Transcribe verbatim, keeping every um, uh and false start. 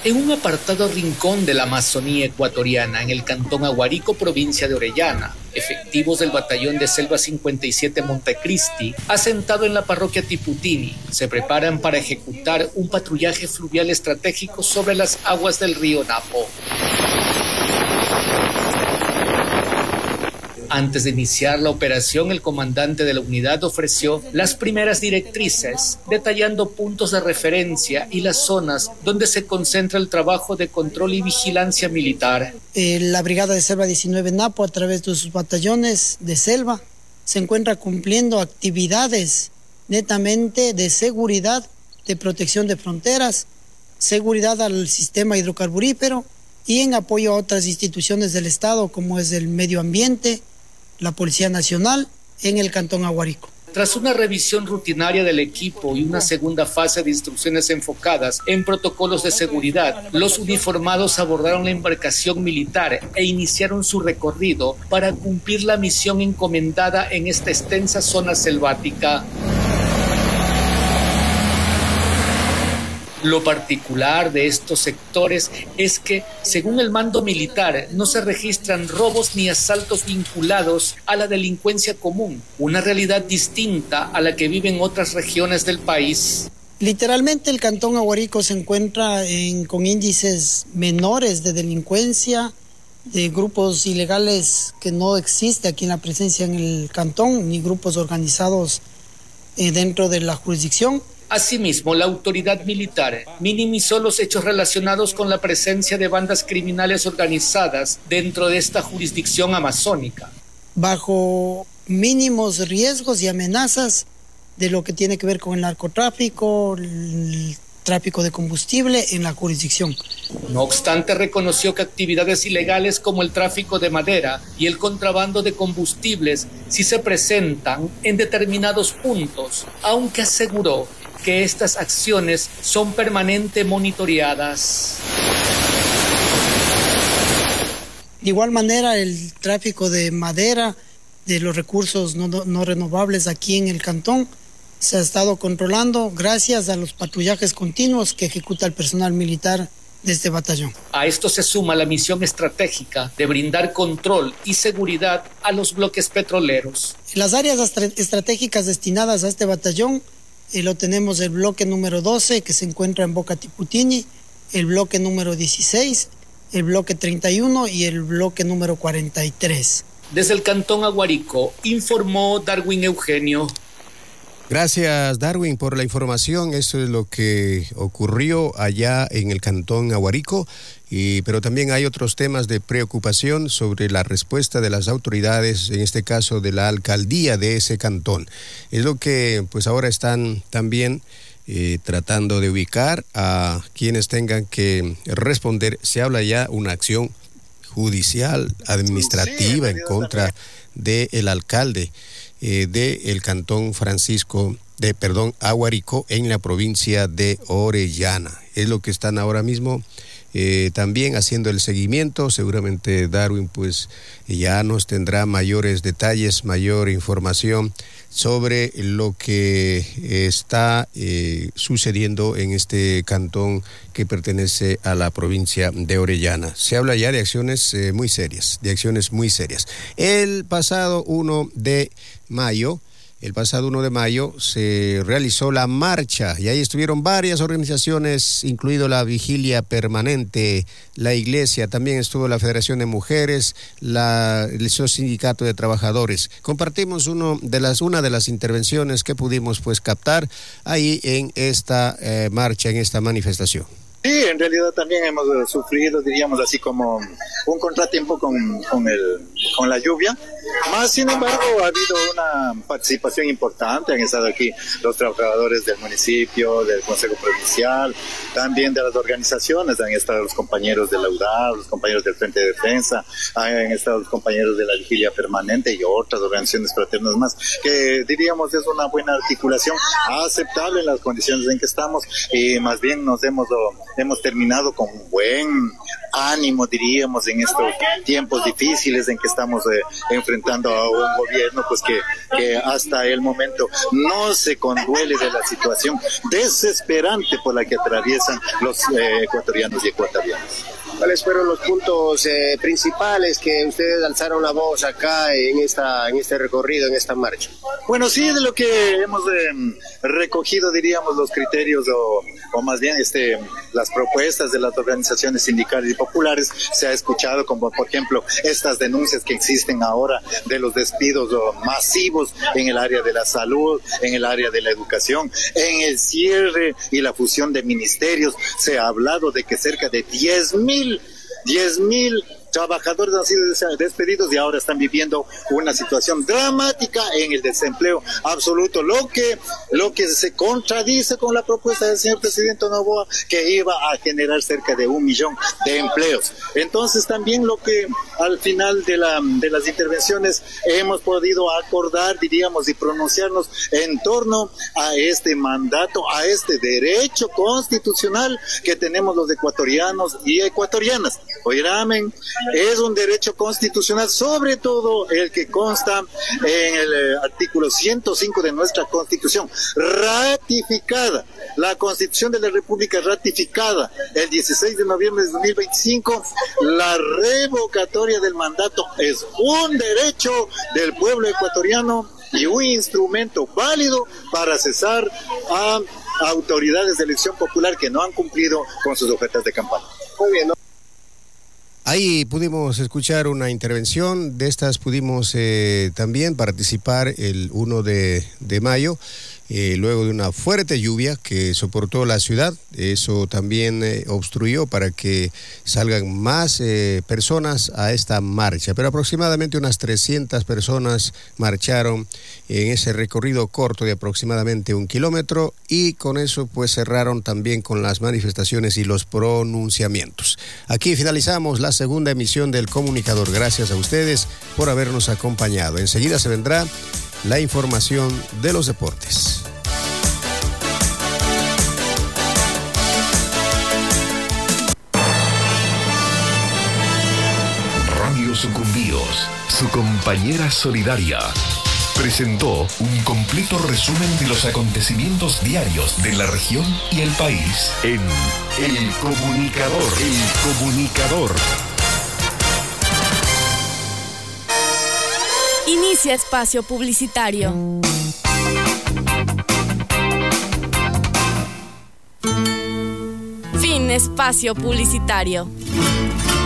En un apartado rincón de la Amazonía ecuatoriana, en el cantón Aguarico, provincia de Orellana, efectivos del batallón de Selva cincuenta y siete Montecristi, asentado en la parroquia Tiputini, se preparan para ejecutar un patrullaje fluvial estratégico sobre las aguas del río Napo. Antes de iniciar la operación, el comandante de la unidad ofreció las primeras directrices, detallando puntos de referencia y las zonas donde se concentra el trabajo de control y vigilancia militar. Eh, la Brigada de Selva diecinueve Napo, a través de sus batallones de selva, se encuentra cumpliendo actividades netamente de seguridad, de protección de fronteras, seguridad al sistema hidrocarburífero y en apoyo a otras instituciones del Estado, como es el medio ambiente, la Policía Nacional, en el cantón Aguarico. Tras una revisión rutinaria del equipo y una segunda fase de instrucciones enfocadas en protocolos de seguridad, los uniformados abordaron la embarcación militar e iniciaron su recorrido para cumplir la misión encomendada en esta extensa zona selvática. Lo particular de estos sectores es que, según el mando militar, no se registran robos ni asaltos vinculados a la delincuencia común, una realidad distinta a la que viven otras regiones del país. Literalmente el cantón Aguarico se encuentra en, con índices menores de delincuencia, de grupos ilegales que no existe aquí en la presencia en el cantón, ni grupos organizados eh, dentro de la jurisdicción. Asimismo, la autoridad militar minimizó los hechos relacionados con la presencia de bandas criminales organizadas dentro de esta jurisdicción amazónica. Bajo mínimos riesgos y amenazas de lo que tiene que ver con el narcotráfico, el tráfico de combustible en la jurisdicción. No obstante, reconoció que actividades ilegales como el tráfico de madera y el contrabando de combustibles sí se presentan en determinados puntos, aunque aseguró que estas acciones son permanentemente monitoreadas. De igual manera, el tráfico de madera, de los recursos no, no renovables aquí en el cantón, se ha estado controlando gracias a los patrullajes continuos que ejecuta el personal militar de este batallón. A esto se suma la misión estratégica de brindar control y seguridad a los bloques petroleros. En las áreas estratégicas destinadas a este batallón, Eh, lo tenemos el bloque número doce, que se encuentra en Boca Tiputini, el bloque número dieciséis, el bloque treinta y uno y el bloque número cuarenta y tres. Desde el cantón Aguarico, informó Darwin Eugenio. Gracias, Darwin, por la información. Eso es lo que ocurrió allá en el cantón Aguarico, y, pero también hay otros temas de preocupación sobre la respuesta de las autoridades, en este caso de la alcaldía de ese cantón. Es lo que pues ahora están también eh, tratando de ubicar a quienes tengan que responder. Se habla ya una acción judicial, administrativa, en contra del alcalde Eh, del cantón Francisco, de perdón, Aguarico, en la provincia de Orellana. Es lo que están ahora mismo eh, también haciendo el seguimiento. Seguramente Darwin pues ya nos tendrá mayores detalles, mayor información sobre lo que está eh, sucediendo en este cantón que pertenece a la provincia de Orellana. Se habla ya de acciones eh, muy serias, de acciones muy serias. El pasado uno de mayo, el pasado uno de mayo se realizó la marcha y ahí estuvieron varias organizaciones, incluido la Vigilia Permanente, la Iglesia, también estuvo la Federación de Mujeres, la, el Sindicato de Trabajadores. Compartimos uno de las, una de las intervenciones que pudimos pues captar ahí en esta eh, marcha, en esta manifestación. Sí, en realidad también hemos sufrido, diríamos así, como un contratiempo con, con, el, con la lluvia. Más, sin embargo, ha habido una participación importante. Han estado aquí los trabajadores del municipio, del Consejo Provincial, también de las organizaciones. Han estado los compañeros de la U D A, los compañeros del Frente de Defensa, han estado los compañeros de la Vigilia Permanente y otras organizaciones fraternas más, que diríamos es una buena articulación, aceptable en las condiciones en que estamos, y más bien nos hemos... hemos terminado con un buen ánimo, diríamos, en estos tiempos difíciles en que estamos eh, enfrentando a un gobierno pues que, que hasta el momento no se conduele de la situación desesperante por la que atraviesan los eh, ecuatorianos y ecuatorianas. ¿Cuáles fueron los puntos eh, principales que ustedes alzaron la voz acá en esta en este recorrido, en esta marcha? Bueno, sí, de lo que hemos eh, recogido, diríamos, los criterios o, o más bien este las propuestas de las organizaciones sindicales y populares, se ha escuchado como, por ejemplo, estas denuncias que existen ahora de los despidos o, masivos en el área de la salud, en el área de la educación, en el cierre y la fusión de ministerios. Se ha hablado de que cerca de diez mil trabajadores han sido despedidos y ahora están viviendo una situación dramática en el desempleo absoluto, lo que lo que se contradice con la propuesta del señor presidente Noboa, que iba a generar cerca de un millón de empleos. Entonces también lo que al final de la de las intervenciones hemos podido acordar, diríamos, y pronunciarnos en torno a este mandato, a este derecho constitucional que tenemos los ecuatorianos y ecuatorianas. Oiramen, es un derecho constitucional, sobre todo el que consta en el eh, artículo ciento cinco de nuestra Constitución, ratificada, la Constitución de la República ratificada el dieciséis de noviembre de dos mil veinticinco. La revocatoria del mandato es un derecho del pueblo ecuatoriano y un instrumento válido para cesar a autoridades de elección popular que no han cumplido con sus ofertas de campaña. Muy bien, ¿no? Ahí pudimos escuchar una intervención, de estas pudimos eh, también participar el primero de mayo, eh, luego de una fuerte lluvia que soportó la ciudad. Eso también eh, obstruyó para que salgan más eh, personas a esta marcha, pero aproximadamente unas trescientas personas marcharon en ese recorrido corto de aproximadamente un kilómetro, y con eso pues cerraron también con las manifestaciones y los pronunciamientos. Aquí finalizamos la segunda emisión del Comunicador. Gracias a ustedes por habernos acompañado. Enseguida se vendrá la información de los deportes. Radio Sucumbíos, su compañera solidaria, presentó un completo resumen de los acontecimientos diarios de la región y el país en El Comunicador. El Comunicador. Inicia espacio publicitario. Fin espacio publicitario.